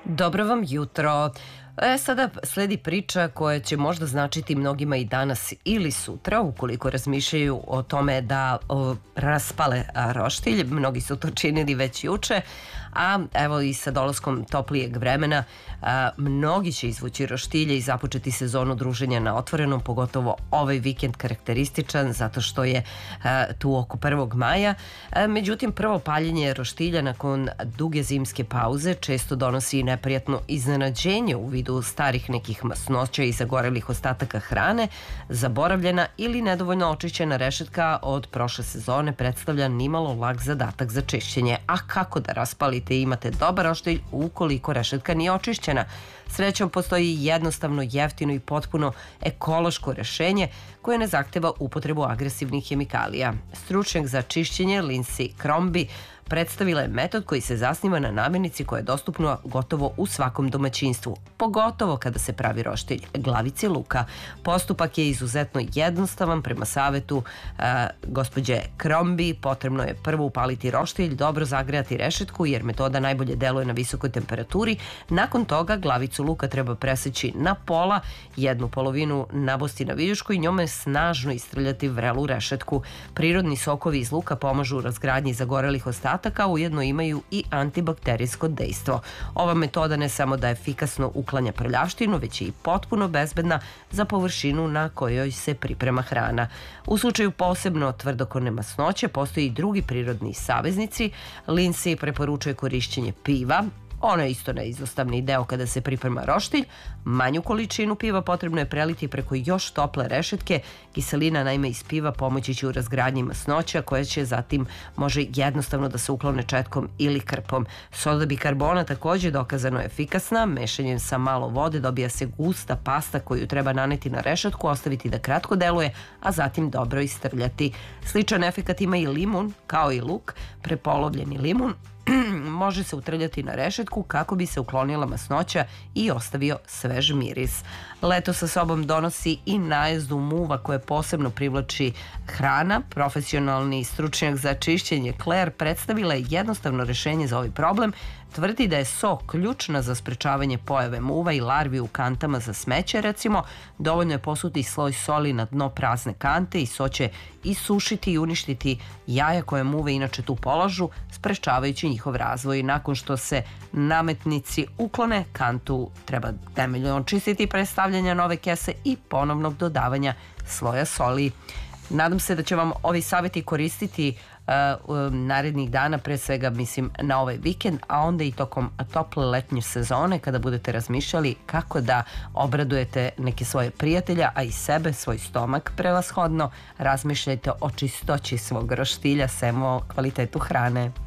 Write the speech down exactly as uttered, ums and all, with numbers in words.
Dobro vam jutro. E, sada sledi priča koja će možda značiti mnogima i danas ili sutra, ukoliko razmišljaju o tome da o, raspale a, roštilj. Mnogi su to činili već juče, a evo i sa dolaskom toplijeg vremena a, mnogi će izvući roštilje i započeti sezonu druženja na otvorenom, pogotovo ovaj vikend karakterističan zato što je a, tu oko prvog maja. A, međutim, prvo paljenje roštilja nakon duge zimske pauze često donosi neprijatno iznenađenje u vidu starih nekih masnoća i zagorelih ostataka hrane. Zaboravljena ili nedovoljno očišćena rešetka od prošle sezone predstavlja nimalo lak zadatak za čišćenje. A kako da raspalite i imate dobar roštilj ukoliko rešetka nije očišćena? Srećom, postoji jednostavno, jeftino i potpuno ekološko rešenje koje ne zahteva upotrebu agresivnih hemikalija. Stručnjak za čišćenje Lindsay Crombie predstavila je metod koji se zasniva na namirnici koja je dostupna gotovo u svakom domaćinstvu, pogotovo kada se pravi roštilj glavice luka. Postupak je izuzetno jednostavan. Prema savetu uh, gospođe Crombie potrebno je prvo upaliti roštilj, dobro zagrejati rešetku jer metoda najbolje deluje na visokoj temperaturi. Nakon toga glavicu luka treba preseći na pola, jednu polovinu nabosti na viljušku i njome snažno istrljati vrelu rešetku. Prirodni sokovi iz luka pomažu u razgradnji zagorelih ostataka, ujedno imaju i antibakterijsko dejstvo. Ova metoda ne samo da efikasno uklanja prljavštinu, već je i potpuno bezbedna za površinu na kojoj se priprema hrana. U slučaju posebno tvrdokorne masnoće postoji i drugi prirodni saveznici. Lindsay preporučuje korišćenje piva. Ono je isto neizostavni deo kada se priprema roštilj. Manju količinu piva potrebno je preliti preko još tople rešetke. Kiselina naime iz piva pomoći će u razgradnji masnoća koja će zatim može jednostavno da se uklone četkom ili krpom. Soda bikarbona takođe dokazano je efikasna. Mešanjem sa malo vode dobija se gusta pasta koju treba naneti na rešetku, ostaviti da kratko deluje, a zatim dobro istrljati. Sličan efekat ima i limun, kao i luk. Prepolovljeni limun može se utrljati na rešetku kako bi se uklonila masnoća i ostavio svež miris. Leto sa sobom donosi i najezdu muva koje posebno privlači hrana. Profesionalni stručnjak za čišćenje Claire predstavila je jednostavno rešenje za ovaj problem. Tvrdi da je so ključna za sprečavanje pojave muva i larvi u kantama za smeće, recimo. Dovoljno je posuti sloj soli na dno prazne kante i so će isušiti i uništiti jaja koje muve inače tu polažu, sprečavajući njihov razvoj. Nakon što se nametnici uklone, kantu treba temeljno očistiti pre stavljanja nove kese i ponovnog dodavanja sloja soli. Nadam se da će vam ovi savjeti koristiti uh, narednih dana, pre svega mislim na ovaj vikend, a onda i tokom tople letnje sezone kada budete razmišljali kako da obradujete neke svoje prijatelja, a i sebe, svoj stomak prevashodno. Razmišljajte o čistoći svog roštilja, sem o kvalitetu hrane.